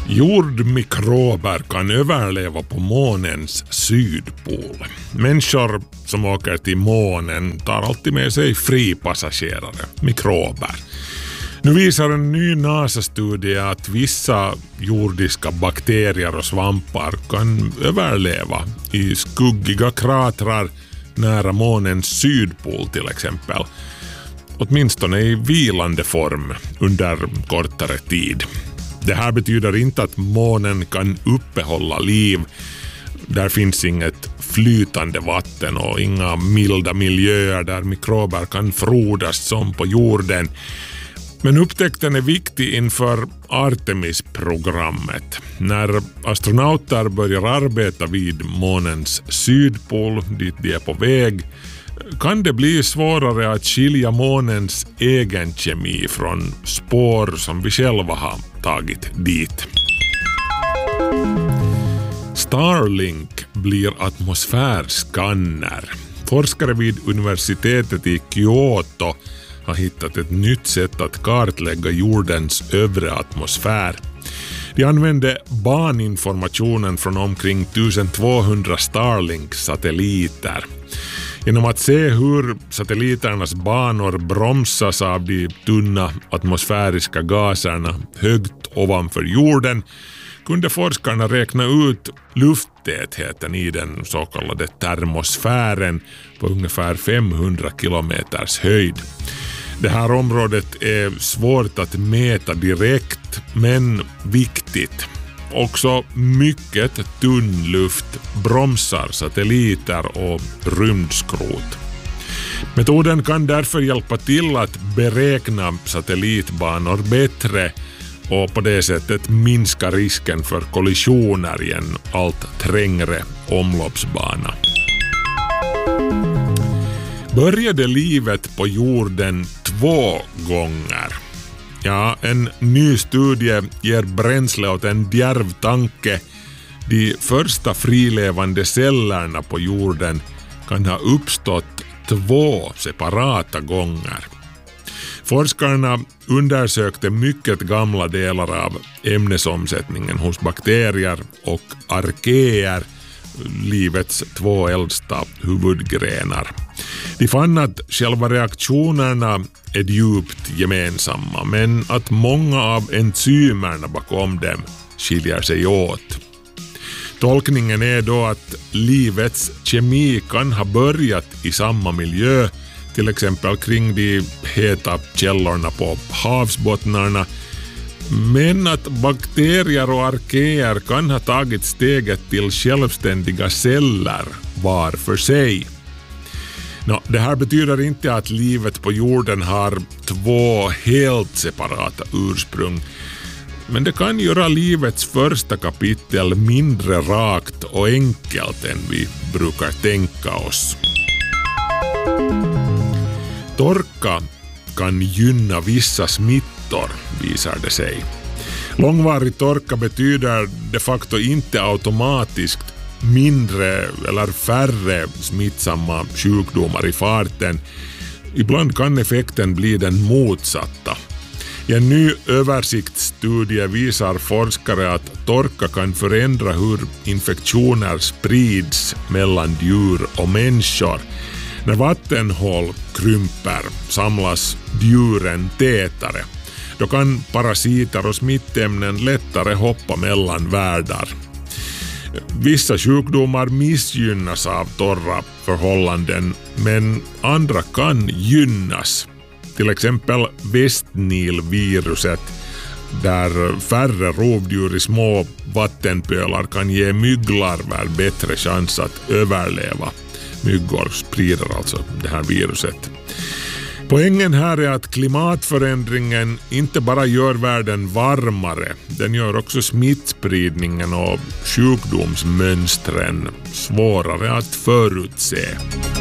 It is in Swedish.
Jordmikrober kan överleva på månens sydpol. Människor som åker till månen tar alltid med sig fripassagerare, mikrober. Nu visar en ny NASA-studie att vissa jordiska bakterier och svampar kan överleva i skuggiga kratrar nära månens sydpol till exempel. Åtminstone i vilande form under kortare tid. Det här betyder inte att månen kan uppehålla liv. Där finns inget flytande vatten och inga milda miljöer där mikrober kan frodas som på jorden. Men upptäckten är viktig inför Artemis-programmet. När astronauter börjar arbeta vid månens sydpol, dit de är på väg, kan det bli svårare att skilja månens egen kemi från spår som vi själva har tagit dit. Starlink blir atmosfärskanner. Forskare vid universitetet i Kyoto har hittat ett nytt sätt att kartlägga jordens övre atmosfär. De använde baninformationen från omkring 1200 Starlink-satelliter. Genom att se hur satelliternas banor bromsas av de tunna atmosfäriska gaserna högt ovanför jorden kunde forskarna räkna ut lufttätheten i den så kallade termosfären på ungefär 500 kilometers höjd. Det här området är svårt att mäta direkt, men viktigt. Också mycket tunn luft bromsar satelliter och rymdskrot. Metoden kan därför hjälpa till att beräkna satellitbanor bättre och på det sättet minska risken för kollisioner i en allt trängre omloppsbana. Började livet på jorden 2 gånger? Ja, en ny studie ger bränsle åt en djärv tanke. De första frilevande cellerna på jorden kan ha uppstått 2 separata gånger. Forskarna undersökte mycket gamla delar av ämnesomsättningen hos bakterier och arkeer, livets 2 äldsta huvudgrenar. De fann att själva reaktionerna är djupt gemensamma, men att många av enzymerna bakom dem skiljer sig åt. Tolkningen är då att livets kemi kan ha börjat i samma miljö, till exempel kring de heta källorna på havsbottnarna, men att bakterier och arkeer kan ha tagit steget till självständiga celler var för sig. Det här betyder inte att livet på jorden har 2 helt separata ursprung, men det kan göra livets första kapitel mindre rakt och enkelt än vi brukar tänka oss. Torka kan gynna vissa smittor, visar det sig. Långvarig torka betyder de facto inte automatiskt mindre eller färre smittsamma sjukdomar i farten. Ibland kan effekten bli den motsatta. I en ny översiktsstudie visar forskare att torka kan förändra hur infektioner sprids mellan djur och människor. När vattenhål krymper samlas djuren tätare. Då kan parasiter och smittämnen lättare hoppa mellan världar. Vissa sjukdomar missgynnas av torra förhållanden, men andra kan gynnas. Till exempel Westnil-viruset, där färre rovdjur i små vattenpölar kan ge mygglarver bättre chans att överleva. Myggor sprider alltså det här viruset. Poängen här är att klimatförändringen inte bara gör världen varmare, den gör också smittspridningen och sjukdomsmönstren svårare att förutse.